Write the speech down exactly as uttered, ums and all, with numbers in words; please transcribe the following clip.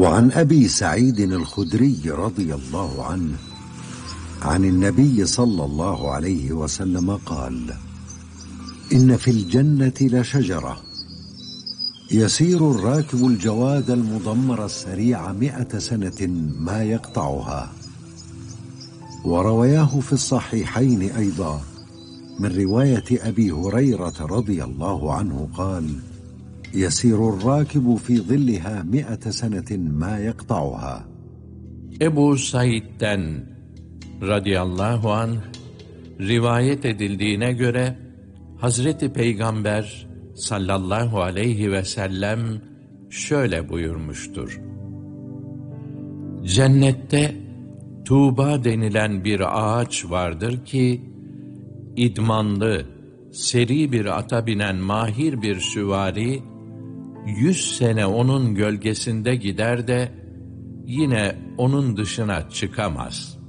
وعن أبي سعيد الخدري رضي الله عنه عن النبي صلى الله عليه وسلم قال: إن في الجنة لشجرة يسير الراكب الجواد المضمر السريع مئة سنة ما يقطعها. وروياه في الصحيحين أيضا من رواية أبي هريرة رضي الله عنه قال: يسير الراكب في ظلها مئة سنة ما يقطعها. Ebu Said'den radıyallahu anh rivayet edildiğine göre Hazreti Peygamber sallallahu aleyhi ve sellem şöyle buyurmuştur: Cennette Tuğba denilen bir ağaç vardır ki, idmanlı, seri bir ata binen mahir bir süvari, yüz sene onun gölgesinde gider de, yine onun dışına çıkamaz.